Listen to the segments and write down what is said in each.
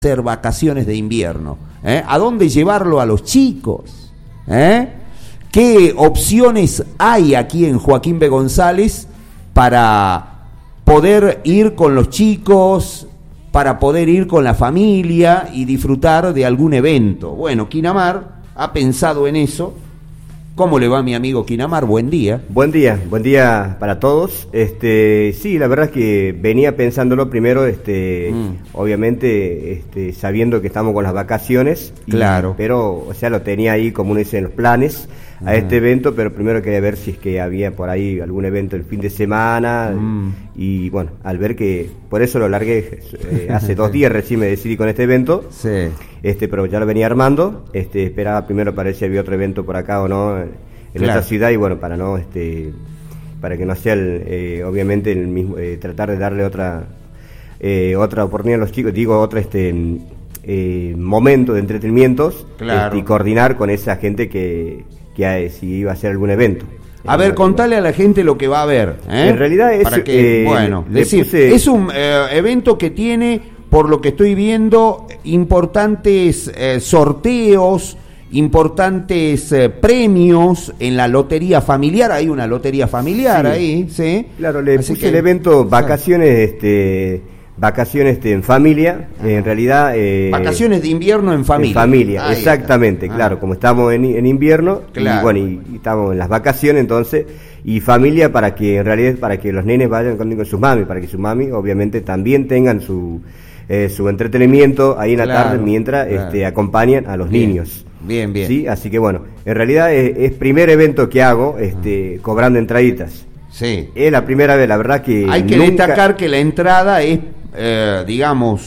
hacer vacaciones de invierno, ¿a dónde llevarlo a los chicos? ¿Qué opciones hay aquí en Joaquín B. González para poder ir con los chicos, para poder ir con la familia y disfrutar de algún evento? Bueno, Quinamar ha pensado en eso. ¿Cómo le va, mi amigo Quinamar? Buen día. Buen día para todos. Sí, la verdad es que venía pensándolo primero, obviamente, sabiendo que estamos con las vacaciones. Claro. Pero, o sea, lo tenía ahí, como uno dice, en los planes a este evento, pero primero quería ver si es que había por ahí algún evento el fin de semana. Y bueno, al ver que, por eso lo largué, hace 2 días recién me decidí con este evento. Sí. Pero ya lo venía armando. Esperaba primero para ver si había otro evento por acá o no, en Claro. esta ciudad, y bueno, para que no sea obviamente el mismo, tratar de darle otra oportunidad a los chicos, momento de entretenimientos. Claro. Y coordinar con esa gente que si iba a hacer algún evento. A ver, contale a la gente lo que va a haber. En realidad es, para que, es un evento que tiene, por lo que estoy viendo, importantes sorteos, importantes premios en la lotería familiar. Hay una lotería familiar ahí, ¿sí? Claro, le puse el evento vacaciones, vacaciones en familia. En realidad vacaciones de invierno en familia. En familia, ahí exactamente, está. claro, como estamos en invierno, Claro. y bueno, y estamos en las vacaciones, entonces, y familia para que en realidad para que los nenes vayan con sus mami, para que sus mami obviamente también tengan su entretenimiento ahí en la tarde mientras acompañan a los niños. Bien. Sí, así que bueno, en realidad es primer evento que hago, cobrando entraditas. Sí. Es la primera vez, la verdad que hay que destacar que la entrada es, digamos,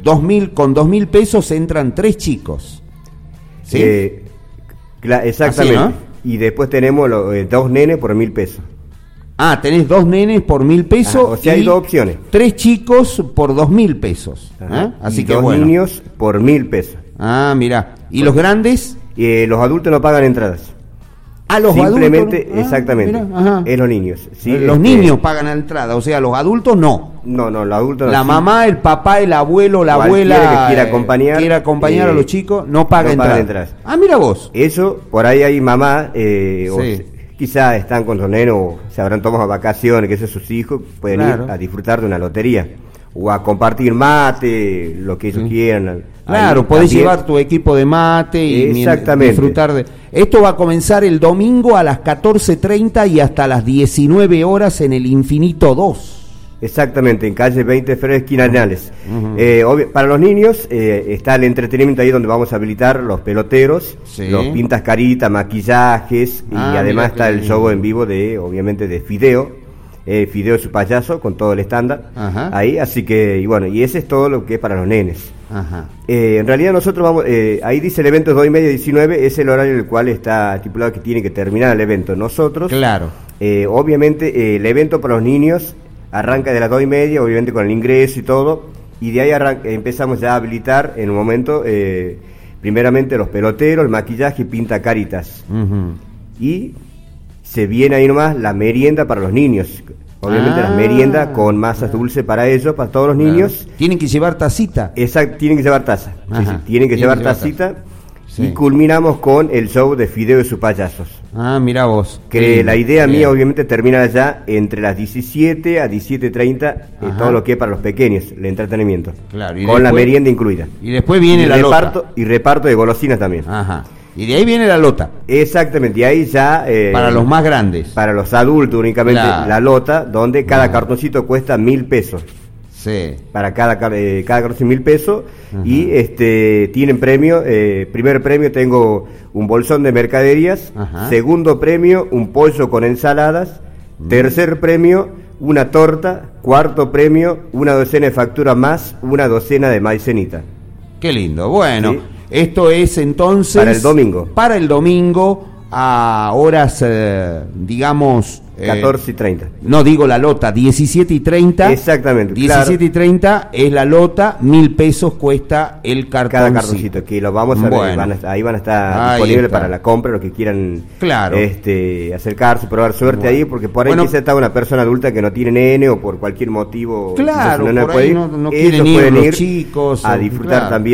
2.000 pesos entran 3 chicos. ¿Sí? Exactamente. Así, ¿no? Y después tenemos 2 nenes por 1.000 pesos. Ah, tenés 2 nenes por 1.000 pesos. O sea, hay 2 opciones. 3 chicos por 2.000 pesos. Así y que 2 bueno. niños por 1.000 pesos. Ah, mirá. ¿Y los grandes? Los adultos no pagan entradas. Ah, los simplemente, adultos. exactamente. Mirá, es los niños. ¿Sí? Los niños pagan la entrada, o sea, los adultos no. No, los adultos no. La mamá, el papá, el abuelo, la abuela que quiera acompañar a los chicos, no paga entradas. Ah, mira vos. Eso, por ahí hay mamá, quizás están con sus nenos, o se habrán tomado vacaciones, que esos sus hijos, pueden ir a disfrutar de una lotería, o a compartir mate, lo que ellos quieran. Claro, ahí podés también llevar tu equipo de mate y exactamente. disfrutar de... Esto va a comenzar el domingo a las 14:30 y hasta las 19 horas en el Infinito 2. Exactamente, en calle 20 de febrero, esquina Arenales. Para los niños está el entretenimiento ahí donde vamos a habilitar los peloteros, los pintas caritas, maquillajes, y además está el show en vivo obviamente de Fideo. Fideo su payaso con todo el estándar ahí, así que, y bueno, y ese es todo lo que es para los nenes. En realidad nosotros vamos, ahí dice el evento es 2:30 a 19, es el horario en el cual está estipulado que tiene que terminar el evento. Nosotros, obviamente, el evento para los niños arranca de las 2:30, obviamente con el ingreso y todo, y de ahí empezamos ya a habilitar en un momento, primeramente los peloteros, el maquillaje, pinta caritas. Y se viene ahí nomás la merienda para los niños. Obviamente las meriendas con masas dulces para ellos, para todos los niños. ¿Tienen que llevar tacita? Exacto, tienen que llevar taza. Tienen que llevar tacita. Y culminamos con el show de Fideo y sus payasos. Ah, mirá vos. Que la idea mía obviamente termina ya entre las 17 a 17:30, todo lo que es para los pequeños, el entretenimiento. Claro, con después, la merienda incluida. Y después viene la lota. Y reparto de golosinas también. Y de ahí viene la lota. Exactamente, y ahí ya... para los más grandes. Para los adultos únicamente, la lota, donde cada cartoncito cuesta 1.000 pesos. Sí. Para cada cartoncito 1.000 pesos. Y tienen premio, primer premio tengo un bolsón de mercaderías. Segundo premio, un pollo con ensaladas. Tercer premio, una torta. Cuarto premio, una docena de facturas más, una docena de maicenita. Qué lindo, bueno. ¿Sí? Esto es entonces... Para el domingo. Para el domingo a horas, digamos... 14:30. No, digo la lota, 17:30. Exactamente. 17:30 es la lota, 1.000 pesos cuesta el cartoncito. Cada cartoncito, que lo vamos a ver, ahí van a estar disponibles para la compra, los que quieran acercarse, probar suerte ahí, porque por ahí quizá está una persona adulta que no tiene nene o por cualquier motivo. Claro, no por ahí no quieren ir los chicos. A disfrutar también